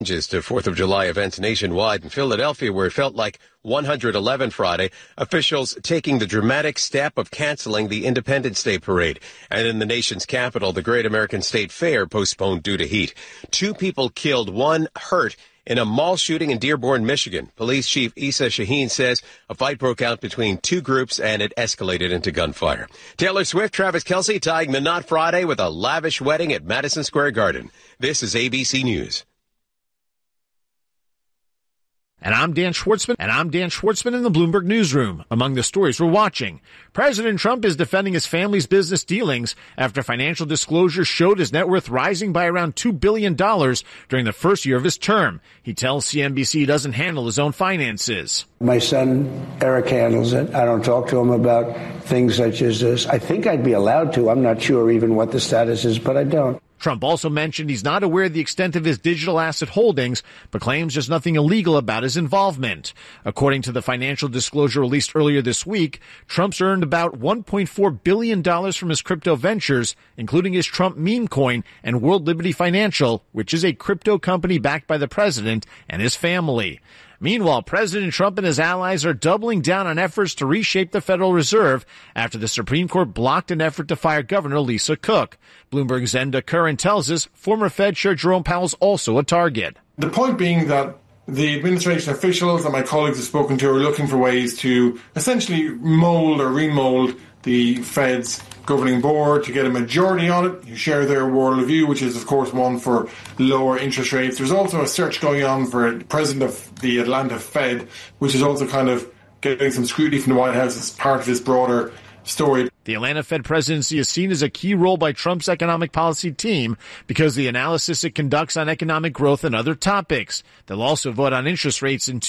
To 4th of July events nationwide. In Philadelphia, where it felt like 111 Friday, officials taking the dramatic step of canceling the Independence Day parade. And in the nation's capital, the Great American State Fair postponed due to heat. 2 people killed, 1 hurt in a mall shooting in Dearborn, Michigan. Police Chief Issa Shaheen says a fight broke out between 2 groups and it escalated into gunfire. Taylor Swift, Travis Kelce tying the knot Friday with a lavish wedding at Madison Square Garden. This is ABC News. And I'm Dan Schwartzman in the Bloomberg Newsroom. Among the stories we're watching, President Trump is defending his family's business dealings after financial disclosures showed his net worth rising by around $2 billion during the first year of his term. He tells CNBC he doesn't handle his own finances. My son, Eric, handles it. I don't talk to him about things such as this. I think I'd be allowed to. I'm not sure even what the status is, but I don't. Trump also mentioned he's not aware of the extent of his digital asset holdings, but claims there's nothing illegal about his involvement. According to the financial disclosure released earlier this week, Trump's earned about $1.4 billion from his crypto ventures, including his Trump meme coin and World Liberty Financial, which is a crypto company backed by the president and his family. Meanwhile, President Trump and his allies are doubling down on efforts to reshape the Federal Reserve after the Supreme Court blocked an effort to fire Governor Lisa Cook. Bloomberg's Zenda Curran tells us former Fed Chair Jerome Powell's also a target. The point being that the administration officials that my colleagues have spoken to are looking for ways to essentially mold or remold the Fed's governing board to get a majority on it. You share their worldview, which is, of course, one for lower interest rates. There's also a search going on for president of the Atlanta Fed, which is also kind of getting some scrutiny from the White House as part of this broader story. The Atlanta Fed presidency is seen as a key role by Trump's economic policy team because of the analysis it conducts on economic growth and other topics. They'll also vote on interest rates in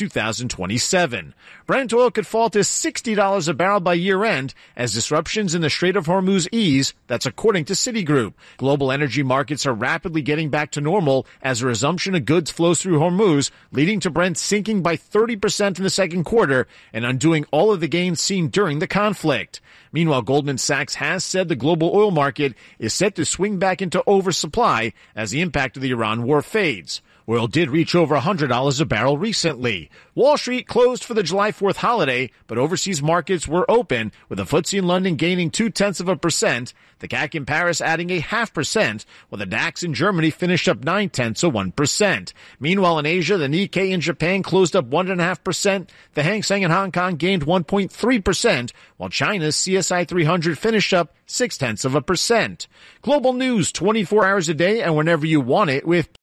2027. Brent oil could fall to $60 a barrel by year end as disruptions in the Strait of Hormuz ease. That's according to Citigroup. Global energy markets are rapidly getting back to normal as a resumption of goods flows through Hormuz, leading to Brent sinking by 30% in the second quarter and undoing all of the gains seen during the conflict. Meanwhile, Goldman Sachs has said the global oil market is set to swing back into oversupply as the impact of the Iran war fades. Oil did reach over $100 a barrel recently. Wall Street closed for the July 4th holiday, but overseas markets were open, with the FTSE in London gaining 0.2%, the CAC in Paris adding 0.5%, while the DAX in Germany finished up 0.9%. Meanwhile, in Asia, the Nikkei in Japan closed up 1.5%, the Hang Seng in Hong Kong gained 1.3%, while China's CSI 300 finished up 0.6%. Global news 24 hours a day and whenever you want it with